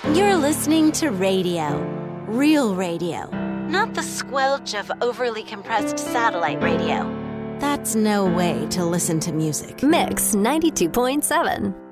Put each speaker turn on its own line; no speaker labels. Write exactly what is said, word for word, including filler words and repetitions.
You're listening to radio. Real radio. Not the squelch of overly compressed satellite radio. That's no way to listen to music.
Mix ninety-two point seven.